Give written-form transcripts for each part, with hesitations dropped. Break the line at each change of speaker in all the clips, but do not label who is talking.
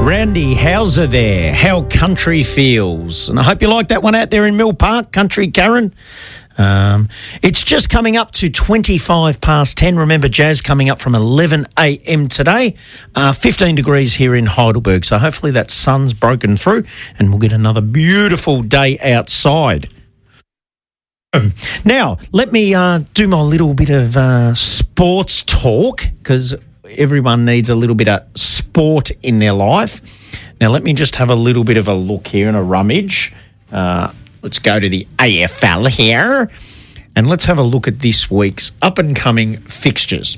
Randy Houser there, How Country Feels. And I hope you like that one out there in Mill Park, Country Karen. It's just coming up to 25 past 10. Remember, jazz coming up from 11 a.m. today. 15 degrees here in Heidelberg. So hopefully that sun's broken through and we'll get another beautiful day outside. Now, let me do my little bit of sports talk, because everyone needs a little bit of sport in their life. Now, let me just have a little bit of a look here and a rummage. Let's go to the AFL here, and let's have a look at this week's up-and-coming fixtures.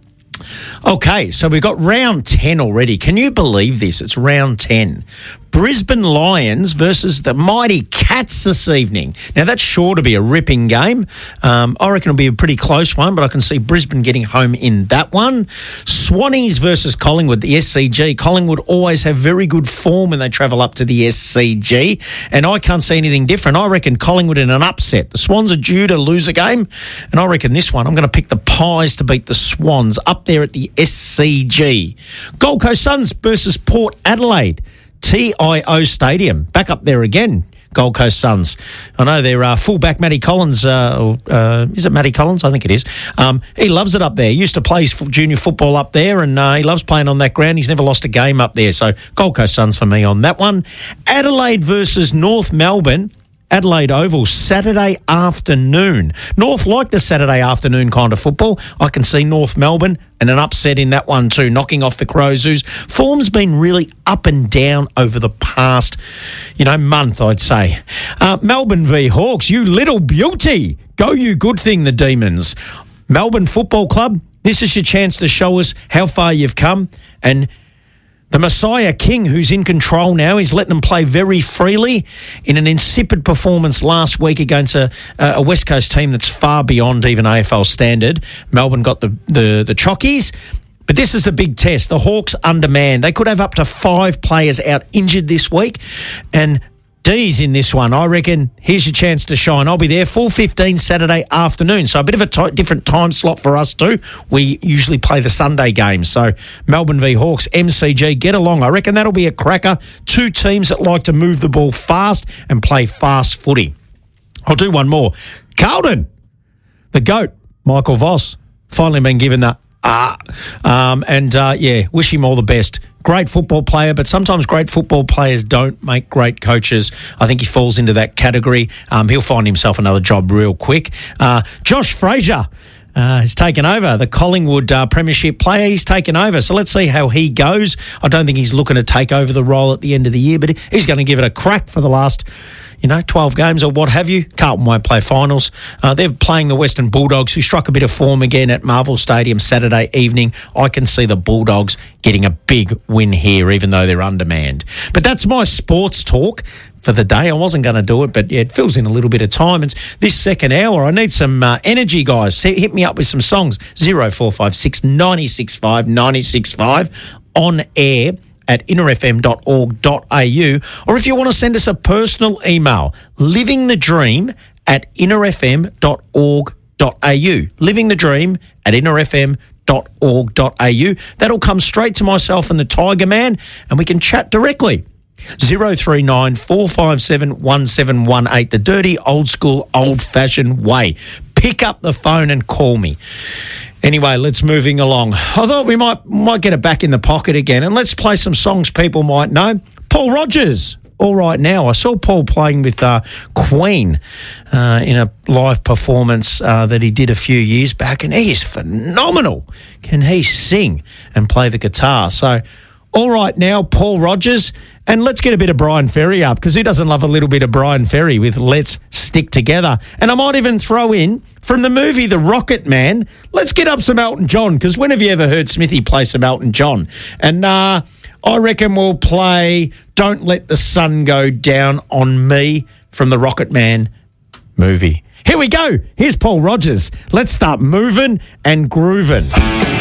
Okay, so we've got round 10 already. Can you believe this? It's round 10. Brisbane Lions versus the mighty Cats this evening. Now, that's sure to be a ripping game. I reckon it'll be a pretty close one, but I can see Brisbane getting home in that one. Swannies versus Collingwood, the SCG. Collingwood always have very good form when they travel up to the SCG, and I can't see anything different. I reckon Collingwood in an upset. The Swans are due to lose a game, and I reckon this one, I'm going to pick the Pies to beat the Swans up there at the SCG. Gold Coast Suns versus Port Adelaide. TIO Stadium, back up there again, Gold Coast Suns. I know their fullback, Matty Collins, is it Matty Collins? I think it is. He loves it up there. He used to play junior football up there, and he loves playing on that ground. He's never lost a game up there. So Gold Coast Suns for me on that one. Adelaide versus North Melbourne. Adelaide Oval, Saturday afternoon. North like the Saturday afternoon kind of football. I can see North Melbourne and an upset in that one too, knocking off the Crows, whose form's been really up and down over the past, month, I'd say. Melbourne v Hawks, you little beauty. Go you good thing, the Demons. Melbourne Football Club, this is your chance to show us how far you've come, and the Messiah King, who's in control now, he's letting them play very freely in an insipid performance last week against a West Coast team that's far beyond even AFL standard. Melbourne got the chockies, but this is the big test. The Hawks undermanned. They could have up to 5 players out injured this week, and D's in this one. I reckon here's your chance to shine. I'll be there 4:15 Saturday afternoon. So a bit of a different time slot for us too. We usually play the Sunday games. So Melbourne v Hawks, MCG, get along. I reckon that'll be a cracker. 2 teams that like to move the ball fast and play fast footy. I'll do one more. Carlton, the GOAT, Michael Voss, finally been given the wish him all the best. Great football player, but sometimes great football players don't make great coaches. I think he falls into that category. He'll find himself another job real quick. Josh Fraser has taken over, the Collingwood premiership player. He's taken over, so let's see how he goes. I don't think he's looking to take over the role at the end of the year, but he's going to give it a crack for the last 12 games or what have you. Carlton won't play finals. They're playing the Western Bulldogs, who struck a bit of form again at Marvel Stadium Saturday evening. I can see the Bulldogs getting a big win here, even though they're undermanned. But that's my sports talk for the day. I wasn't going to do it, but it fills in a little bit of time. And this second hour, I need some energy, guys. Hit me up with some songs. 0456 965 965 on air at innerfm.org.au, or if you want to send us a personal email, livingthedream@innerfm.org.au, livingthedream@innerfm.org.au. That'll come straight to myself and the Tiger Man, and we can chat directly. 039 457 1718, the dirty, old school, old-fashioned way. Pick up the phone and call me. Anyway, let's moving along. I thought we might get it back in the pocket again, and let's play some songs people might know. Paul Rodgers, All Right Now. I saw Paul playing with Queen in a live performance that he did a few years back, and he is phenomenal. Can he sing and play the guitar? So, All Right Now, Paul Rodgers. And let's get a bit of Brian Ferry up, because who doesn't love a little bit of Brian Ferry with Let's Stick Together? And I might even throw in, from the movie The Rocket Man, let's get up some Elton John, because when have you ever heard Smithy play some Elton John? And I reckon we'll play Don't Let the Sun Go Down on Me from the Rocket Man movie. Here we go. Here's Paul Rodgers. Let's start moving and grooving.